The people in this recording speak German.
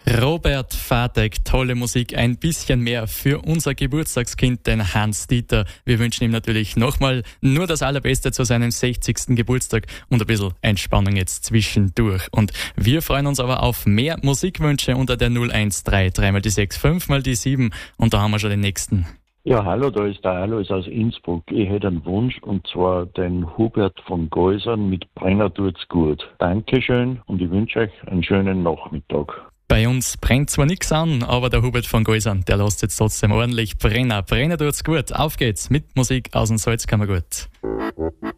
Robert Vatek, tolle Musik, ein bisschen mehr für unser Geburtstagskind, den Hans Dieter. Wir wünschen ihm natürlich nochmal nur das Allerbeste zu seinem 60. Geburtstag und ein bisschen Entspannung jetzt zwischendurch. Und wir freuen uns aber auf mehr Musikwünsche unter der 013, 3x6, 5x7 und da haben wir schon den nächsten. Ja, hallo, da ist der Alois aus Innsbruck. Ich hätte einen Wunsch, und zwar den Hubert von Geusern mit Brenner tut's gut. Dankeschön und ich wünsche euch einen schönen Nachmittag. Bei uns brennt zwar nichts an, aber der Hubert von Geusern, der lässt jetzt trotzdem ordentlich Brenner. Brenner tut's gut. Auf geht's mit Musik aus dem Salzkammergut.